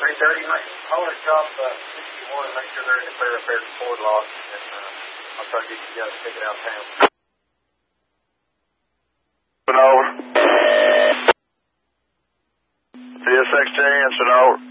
3:30, mate. I want to drop 61 and make sure they're in the clear repair to Ford lot, and I'll try to get you guys to take it out of town. Over. CSXJ, answer over.